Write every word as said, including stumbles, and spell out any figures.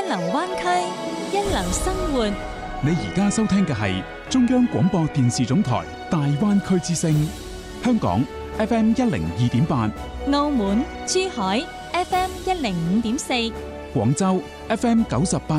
流灣區，一流生活。 你而家收聽嘅係中央廣播電視總台大灣區之聲，香港 F M 一零二點八， 澳門、珠海 F M 一零五點四， 廣州 F M 九十八